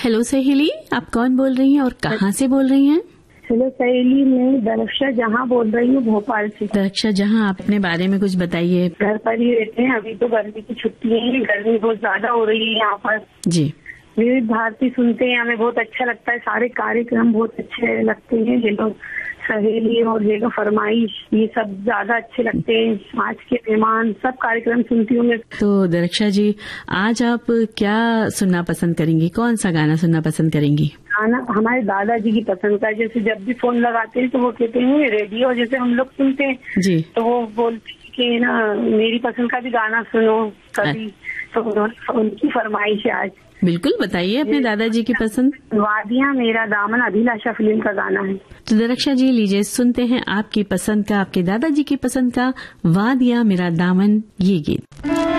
Hello सहेली, आप कौन बोल रही हैं और कहाँ से बोल रही हैं? हेलो सहेली, मैं दरक्षा जहाँ बोल रही हूँ, भोपाल से। दरक्षा जहाँ, अपने बारे में कुछ बताइए। घर पर ही रहते हैं, अभी तो गर्मी की छुट्टी है, गर्मी बहुत ज्यादा हो रही है यहाँ पर। जी। विविध भारती सुनते हैं, हमें बहुत अच्छा लगता है, सारे कार्यक्रम बहुत अच्छे लगते हैं। ये लोग सहेली और ये लोग फरमाइश, ये सब ज्यादा अच्छे लगते हैं। आज के मेहमान, सब कार्यक्रम सुनती हूँ मैं। तो दरक्षा जी, आज आप क्या सुनना पसंद करेंगी? कौन सा गाना सुनना पसंद करेंगी? गाना हमारे दादाजी की पसंद का, जैसे जब भी फोन लगाते हैं तो वो कहते हैं रेडियो जैसे हम लोग सुनते हैं जी, तो वो बोलते हैं कि ना मेरी पसंद का भी गाना सुनो कभी। तो उनकी फरमाइश है आज। बिल्कुल, बताइए अपने दादाजी की पसंद। वादियाँ मेरा दामन, अभिलाषा फिल्म का गाना है। तो दरक्षा जी, लीजिए सुनते हैं आपकी पसंद का, आपके दादाजी की पसंद का वादियाँ मेरा दामन, ये गीत।